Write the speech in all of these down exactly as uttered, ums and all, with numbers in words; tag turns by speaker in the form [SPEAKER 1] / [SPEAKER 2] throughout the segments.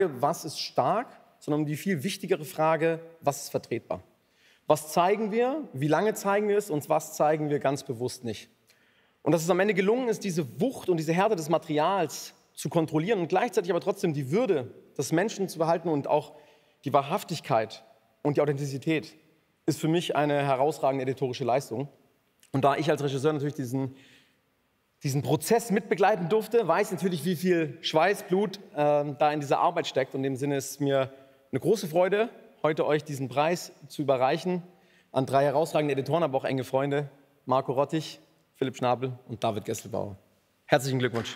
[SPEAKER 1] was ist stark, sondern um die viel wichtigere Frage, was ist vertretbar? Was zeigen wir, wie lange zeigen wir es und was zeigen wir ganz bewusst nicht? Und dass es am Ende gelungen ist, diese Wucht und diese Härte des Materials zu kontrollieren und gleichzeitig aber trotzdem die Würde des Menschen zu behalten und auch die Wahrhaftigkeit und die Authentizität, ist für mich eine herausragende editorische Leistung. Und da ich als Regisseur natürlich diesen, diesen Prozess mitbegleiten durfte, weiß natürlich, wie viel Schweiß, Blut äh, da in dieser Arbeit steckt. Und in dem Sinne ist es mir eine große Freude, heute euch diesen Preis zu überreichen an drei herausragende Editoren, aber auch enge Freunde, Marco Rottig, Philipp Schnabel und David Gesselbauer. Herzlichen Glückwunsch.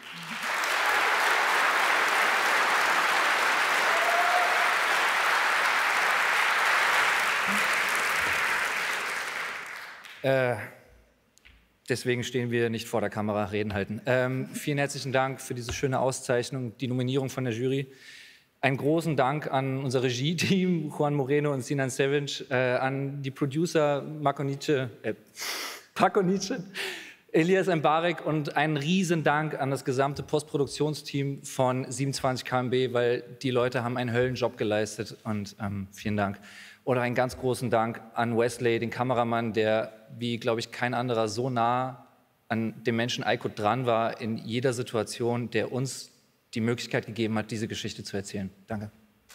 [SPEAKER 2] Äh, deswegen stehen wir nicht vor der Kamera, reden halten. Ähm, vielen herzlichen Dank für diese schöne Auszeichnung, die Nominierung von der Jury. Einen großen Dank an unser Regie-Team, Juan Moreno und Sinan Sevinc, äh, an die Producer Marco Nietzsche, äh, Paco Nietzsche, Elias Mbarek und einen riesen Dank an das gesamte Postproduktionsteam von siebenundzwanzig K M B, weil die Leute haben einen Höllenjob geleistet und ähm, vielen Dank. Oder einen ganz großen Dank an Wesley, den Kameramann, der, wie, glaube ich, kein anderer so nah an dem Menschen Aykut dran war in jeder Situation, der uns die Möglichkeit gegeben hat, diese Geschichte zu erzählen. Danke.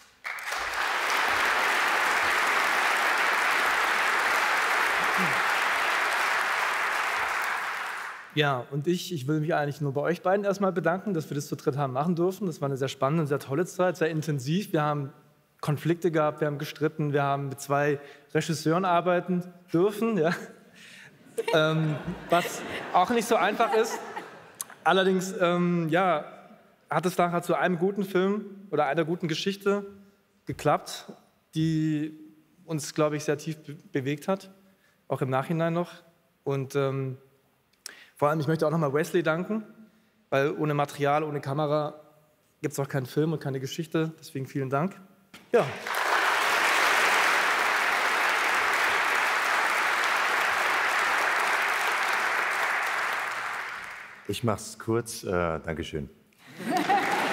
[SPEAKER 3] Ja, und ich, ich will mich eigentlich nur bei euch beiden erstmal bedanken, dass wir das zu dritt haben machen durften. Das war eine sehr spannende, sehr tolle Zeit, sehr intensiv. Wir haben Konflikte gehabt, wir haben gestritten, wir haben mit zwei Regisseuren arbeiten dürfen, ja. ähm, was auch nicht so einfach ist. Allerdings ähm, ja, hat es nachher zu einem guten Film oder einer guten Geschichte geklappt, die uns, glaube ich, sehr tief be bewegt hat, auch im Nachhinein noch. Und ähm, vor allem, ich möchte auch nochmal Wesley danken, weil ohne Material, ohne Kamera gibt es auch keinen Film und keine Geschichte. Deswegen vielen Dank. Ja.
[SPEAKER 4] Ich mach's kurz. Äh, Dankeschön.
[SPEAKER 5] Herzlichen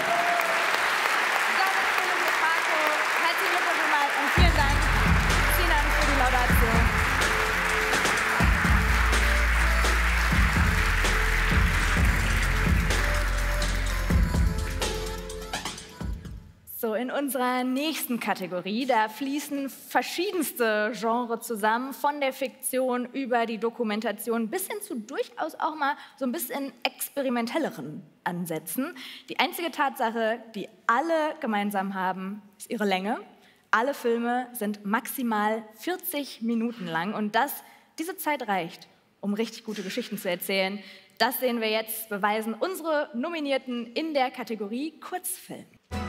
[SPEAKER 5] Glückwunsch nochmal und vielen Dank. Vielen Dank für die Laudation. So, in unserer nächsten Kategorie, da fließen verschiedenste Genres zusammen, von der Fiktion über die Dokumentation bis hin zu durchaus auch mal so ein bisschen experimentelleren Ansätzen. Die einzige Tatsache, die alle gemeinsam haben, ist ihre Länge. Alle Filme sind maximal vierzig Minuten lang und das, diese Zeit reicht, um richtig gute Geschichten zu erzählen. Das sehen wir jetzt, beweisen unsere Nominierten in der Kategorie Kurzfilm.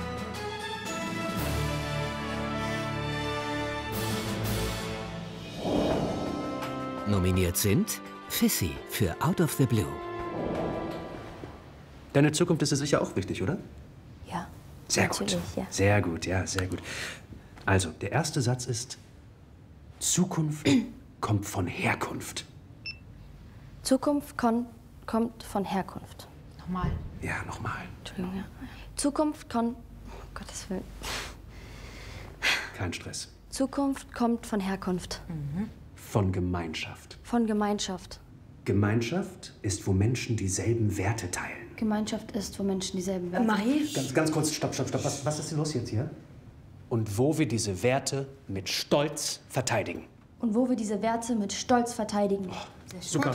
[SPEAKER 6] Nominiert sind Fissy für Out of the Blue.
[SPEAKER 7] Deine Zukunft ist dir sicher auch wichtig, oder?
[SPEAKER 8] Ja,
[SPEAKER 7] sehr gut.
[SPEAKER 8] Ja.
[SPEAKER 7] Sehr gut, ja, sehr gut. Also, der erste Satz ist, Zukunft kommt von Herkunft.
[SPEAKER 8] Zukunft kon kommt von Herkunft.
[SPEAKER 5] Nochmal.
[SPEAKER 7] Ja, nochmal.
[SPEAKER 8] Entschuldigung, ja. Zukunft kommt... Oh, Gottes Willen.
[SPEAKER 7] Kein Stress.
[SPEAKER 8] Zukunft kommt von Herkunft.
[SPEAKER 7] Mhm. Von Gemeinschaft.
[SPEAKER 8] Von Gemeinschaft.
[SPEAKER 7] Gemeinschaft ist, wo Menschen dieselben Werte teilen.
[SPEAKER 8] Gemeinschaft ist, wo Menschen dieselben Werte
[SPEAKER 5] Marie?
[SPEAKER 7] Ganz, ganz kurz, stopp, stopp, stopp. Was, was ist denn los jetzt hier? Und wo wir diese Werte mit Stolz verteidigen.
[SPEAKER 8] Und wo wir diese Werte mit Stolz verteidigen.
[SPEAKER 7] Oh, super.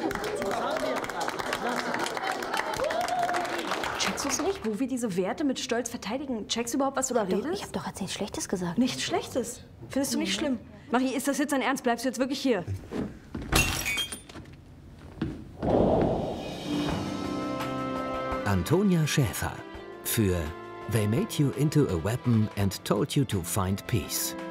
[SPEAKER 9] Checkst du es nicht, wo wir diese Werte mit Stolz verteidigen? Checkst du überhaupt, was du da redest?
[SPEAKER 8] Ich habe doch jetzt nichts Schlechtes gesagt.
[SPEAKER 9] Nichts Schlechtes? Findest du nicht schlimm? Marie, ist das jetzt dein Ernst? Bleibst du jetzt wirklich hier?
[SPEAKER 6] Antonia Schäfer für They Made You Into a Weapon and Told You to Find Peace.